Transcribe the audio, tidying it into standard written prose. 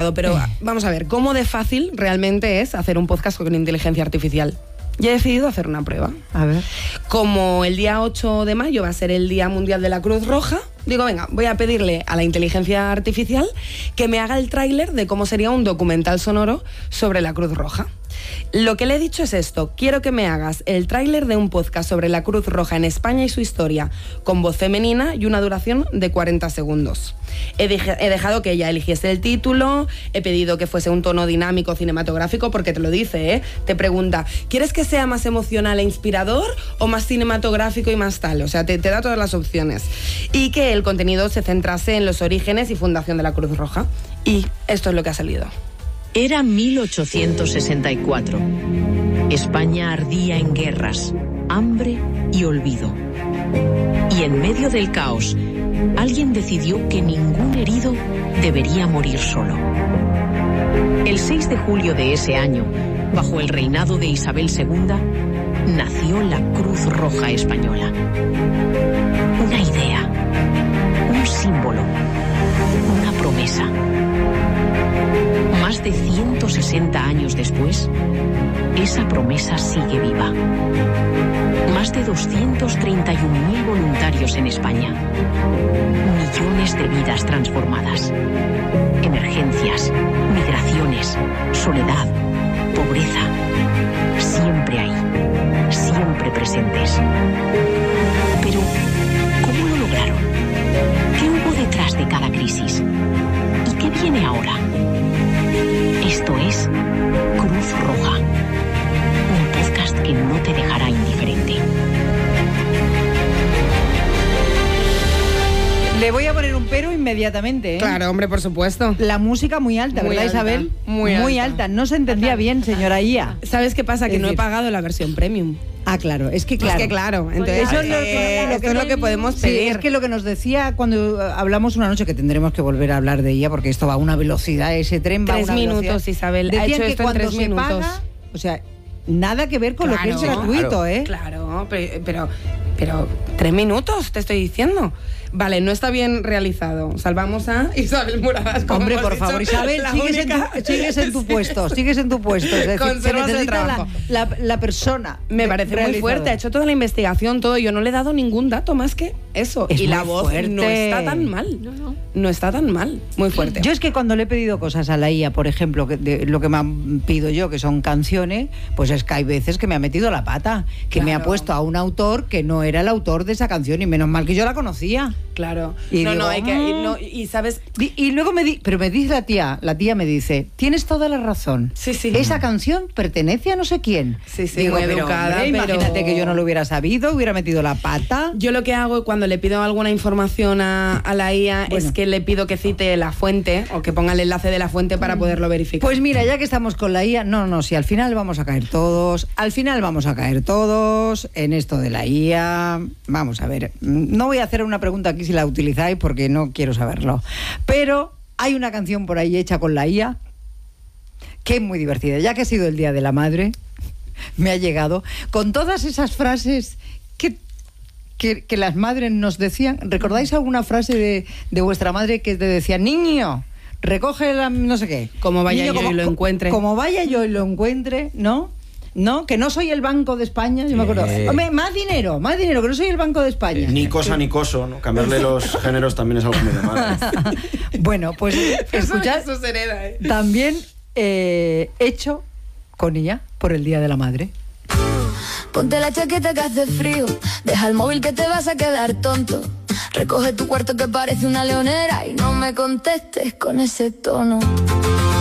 complicado, pero vamos a ver, ¿cómo de fácil realmente es hacer un podcast con inteligencia artificial? Ya he decidido hacer una prueba. A ver. Como el día 8 de mayo va a ser el Día Mundial de la Cruz Roja, digo, venga, voy a pedirle a la inteligencia artificial que me haga el tráiler de cómo sería un documental sonoro sobre la Cruz Roja. Lo que le he dicho es esto: quiero que me hagas el tráiler de un podcast sobre la Cruz Roja en España y su historia, con voz femenina y una duración de 40 segundos. He dejado que ella eligiese el título, he pedido que fuese un tono dinámico cinematográfico, porque te lo dice, ¿eh? Te pregunta, ¿quieres que sea más emocional e inspirador o más cinematográfico y más tal? O sea, te da todas las opciones. Y que el contenido se centrase en los orígenes y fundación de la Cruz Roja. Y esto es lo que ha salido. Era 1864. España ardía en guerras, hambre y olvido. Y en medio del caos, alguien decidió que ningún herido debería morir solo. El 6 de julio de ese año, bajo el reinado de Isabel II, nació la Cruz Roja Española. Una idea, un símbolo, una promesa. Más de 160 años después, esa promesa sigue viva. Más de 231.000 voluntarios en España. Millones de vidas transformadas. Emergencias, migraciones, soledad, pobreza. Siempre ahí, siempre presentes. Pero, ¿cómo lo lograron? ¿Qué hubo detrás de cada crisis? ¿Y qué viene ahora? Esto es Cruz Roja, un podcast que no te dejará indiferente. Le voy a poner un pero inmediatamente, ¿eh? Claro, hombre, por supuesto. La música muy alta, Muy ¿verdad, alta, Isabel? muy alta. No se entendía bien, señora Ia. ¿Sabes qué pasa? Que no he pagado la versión premium. Ah, claro, es que claro. Es que claro, entonces Eso esto es lo que podemos Sí, pedir. es que lo que nos decía cuando hablamos una noche, que tendremos que volver a hablar de ella, porque esto va a una velocidad, ese tren va a 3 una minutos, velocidad. Isabel. Ha Decían hecho que esto en cuando 3 se minutos. paga, o sea, nada que ver con lo que es Claro, gratuito, ¿eh? Claro, pero 3 minutos, te estoy diciendo. Vale, no está bien realizado. Salvamos a Isabel Muradas. como Hombre, hemos por dicho, favor, Isabel, la sigues única- en tu puesto, sigues en tu puesto. Es decir, se Conservas el necesita trabajo. la persona. Me parece muy realizadora. fuerte, ha hecho toda la investigación, todo. Yo no le he dado ningún dato más que eso. Es y la muy voz fuerte. no está tan mal. No está tan mal. Muy fuerte. Yo es que cuando le he pedido cosas a la IA, por ejemplo, lo que pido yo, que son canciones, pues es que hay veces que me ha metido la pata, que me ha Claro. puesto a un autor que no era el autor de esa canción, y menos mal que yo la conocía. Claro. Y no, digo, hay que... y sabes... Y luego pero me dice la tía me dice, tienes toda la razón. Sí, sí. Esa canción pertenece a no sé quién. Sí, sí, Digo, muy pero, educada, hombre, pero... imagínate que yo no lo hubiera sabido, hubiera metido la pata. Yo lo que hago cuando le pido alguna información a la IA es que le pido que cite la fuente o que ponga el enlace de la fuente para poderlo verificar. Pues mira, ya que estamos con la IA, si al final vamos a caer todos en esto de la IA. Vamos a ver, no voy a hacer una pregunta aquí si la utilizáis porque no quiero saberlo, pero hay una canción por ahí hecha con la IA que es muy divertida, ya que ha sido el Día de la Madre, me ha llegado con todas esas frases que las madres nos decían. ¿Recordáis alguna frase de vuestra madre que te decía, niño, recoge la no sé qué? Como vaya Niño, yo y lo encuentre. Como vaya yo y lo encuentre, ¿no? No, que no soy el Banco de España, yo me acuerdo. Hombre, más dinero, que no soy el Banco de España. Ni cosa ni coso, ¿no? Cambiarle los géneros también es algo muy de madre. Bueno, pues escuchad, Eso se hereda, ¿eh? también hecho con ella por el Día de la Madre. Ponte la chaqueta que hace frío, deja el móvil que te vas a quedar tonto. Recoge tu cuarto que parece una leonera y no me contestes con ese tono.